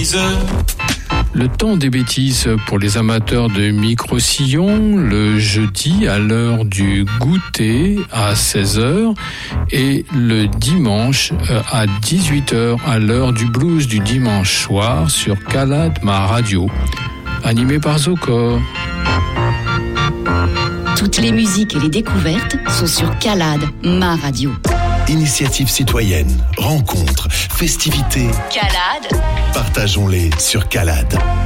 bêtises. Le temps des bêtises pour les amateurs de micro-sillons, le jeudi à l'heure du goûter à 16h et le dimanche à 18h à l'heure du blues du dimanche soir sur Calade, ma radio. Animé par Zocor. Toutes les musiques et les découvertes sont sur Calade, ma radio. Initiatives citoyennes, rencontres, festivités. Calade. Partageons-les sur Calade.